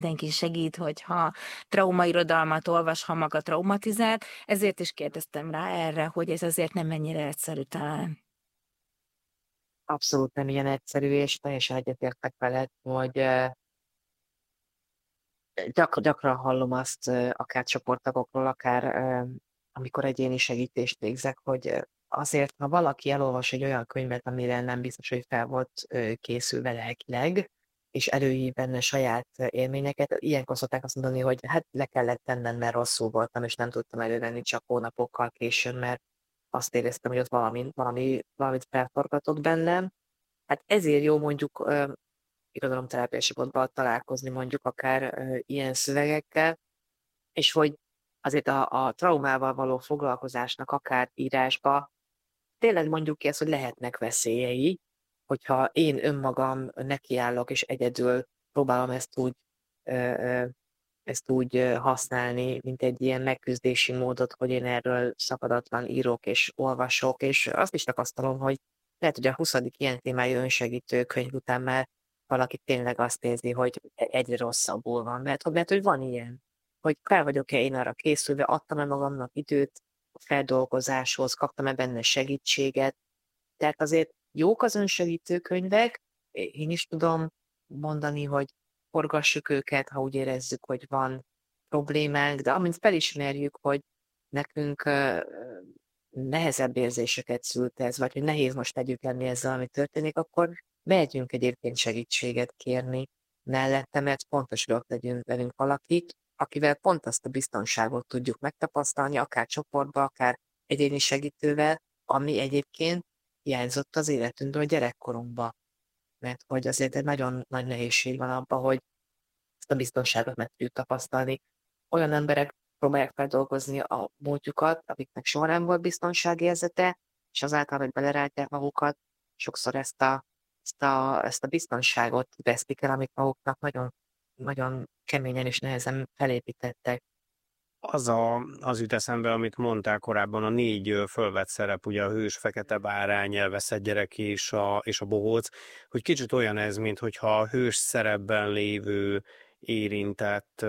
mindenki segít, hogyha traumairodalmat olvas, ha maga traumatizált, ezért is kérdeztem rá erre, hogy ez azért nem ennyire egyszerű talán. Abszolút nem ilyen egyszerű, és teljesen egyetértek veled, hogy gyakran hallom azt akár csoporttagokról, akár amikor egyéni segítést végzek, hogy azért, ha valaki elolvas egy olyan könyvet, amire nem biztos, hogy fel volt készülve lelkileg, és előír benne saját élményeket, ilyenkor szokták azt mondani, hogy hát le kellett tennem, mert rosszul voltam, és nem tudtam elővenni csak hónapokkal későn, mert azt éreztem, hogy ott valamit felforgatott bennem. Hát ezért jó mondjuk irodalomterápiás csoportban találkozni mondjuk akár ilyen szövegekkel, és hogy azért a traumával való foglalkozásnak akár írásba tényleg mondjuk ki ezt, hogy lehetnek veszélyei, hogyha én önmagam nekiállok és egyedül próbálom ö, ö, ezt úgy használni, mint egy ilyen megküzdési módot, hogy én erről szakadatlan írok és olvasok, és azt is tapasztalom, hogy lehet, hogy a 20. ilyen témájú önsegítő könyv után már valaki tényleg azt érzi, hogy egyre rosszabbul van, mert hogy van ilyen, hogy fel vagyok-e én arra készülve, adtam-e magamnak időt a feldolgozáshoz, kaptam-e benne segítséget, tehát azért jók az önsegítő könyvek, én is tudom mondani, hogy forgassuk őket, ha úgy érezzük, hogy van problémánk, de amint felismerjük, hogy nekünk nehezebb érzéseket szült ez, vagy hogy nehéz most együtt lenni ezzel, ami történik, akkor mehetünk egyébként segítséget kérni mellette, mert fontos, hogy ott legyünk velünk valaki, akivel pont azt a biztonságot tudjuk megtapasztalni, akár csoportba, akár egyéni segítővel, ami egyébként hiányzott az életünkből gyerekkorunkba. Mert hogy azért egy nagyon nagy nehézség van abban, hogy ezt a biztonságot meg tudjuk tapasztalni. Olyan emberek próbálják feldolgozni a múltjukat, akiknek soha nem volt biztonságérzete, és azáltal, hogy beleráltják magukat, sokszor ezt a biztonságot vesztik el, amit maguknak nagyon, nagyon keményen és nehezen felépítettek. Az jut eszembe, amit mondtál korábban, a 4 fölvett szerep, ugye a hős, fekete bárány, elveszett gyerek és a bohóc, hogy kicsit olyan ez, minthogyha a hős szerepben lévő érintett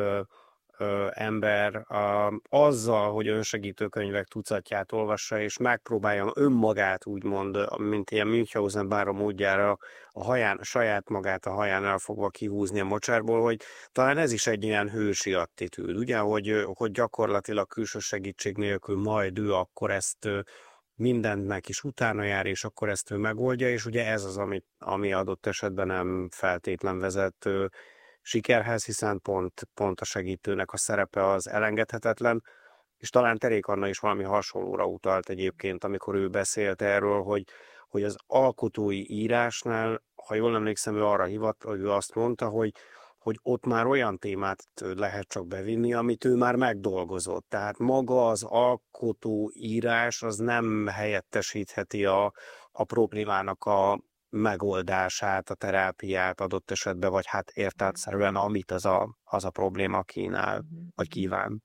ember azzal, hogy önsegítő könyvek tucatját olvassa, és megpróbálja önmagát úgymond, mint ilyen Münchhausen bára módjára a saját magát a haján elfogva kihúzni a mocsárból, hogy talán ez is egy ilyen hősi attitűd, ugye, hogy gyakorlatilag külső segítség nélkül majd ő akkor ezt mindennek is utána jár, és akkor ezt ő megoldja, és ugye ez az, ami adott esetben nem feltétlen vezet sikerhez, hiszen pont a segítőnek a szerepe az elengedhetetlen, és talán Terék Anna is valami hasonlóra utalt egyébként, amikor ő beszélt erről, hogy az alkotói írásnál, ha jól emlékszem, ő arra hogy ő azt mondta, hogy ott már olyan témát lehet csak bevinni, amit ő már megdolgozott. Tehát maga az alkotó írás az nem helyettesítheti a problémának a megoldását, a terápiát adott esetben, vagy hát értelemszerűen, amit az a probléma kínál, vagy kíván.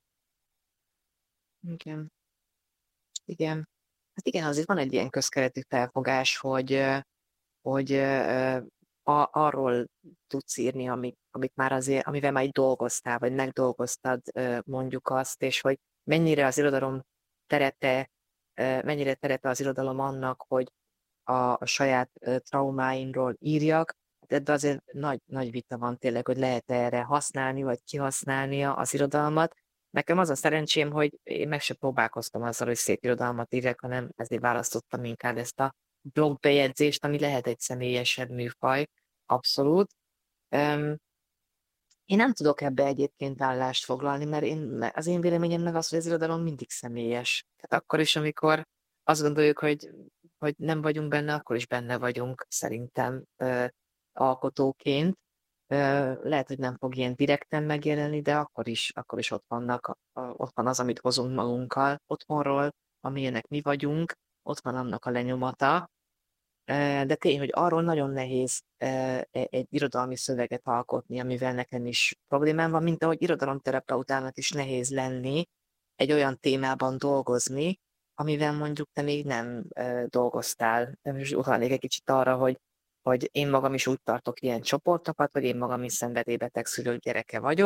Igen, igen. Hát igen, azért van egy ilyen közkeletű felfogás, hogy arról tudsz írni, amit már azért, amivel már így dolgoztál, vagy megdolgoztad, mondjuk azt, és hogy mennyire az irodalom terete, mennyire terete az irodalom annak, hogy a saját traumáimról írjak, de ebben azért nagy, nagy vita van tényleg, hogy lehet erre használni, vagy kihasználnia az irodalmat. Nekem az a szerencsém, hogy én meg se próbálkoztam azzal, hogy szép irodalmat írjak, hanem ezért választottam inkább ezt a blogbejegyzést, ami lehet egy személyesebb műfaj, abszolút. Öm, én nem tudok ebbe egyébként állást foglalni, mert az én véleményem meg az, hogy az irodalom mindig személyes. Tehát akkor is, amikor azt gondoljuk, hogy nem vagyunk benne, akkor is benne vagyunk szerintem alkotóként. Lehet, hogy nem fog ilyen direkten megjelenni, de akkor is ott van az, amit hozunk magunkkal otthonról, amilyenek mi vagyunk, ott van annak a lenyomata, de tény, hogy arról nagyon nehéz egy irodalmi szöveget alkotni, amivel nekem is problémám van, mint ahogy irodalomterapeutának is nehéz lenni, egy olyan témában dolgozni, amivel mondjuk te még nem dolgoztál. Most utalnék egy kicsit arra, hogy hogy én magam is úgy tartok ilyen csoportokat, hogy én magam is szenvedélybeteg szülők gyereke vagyok,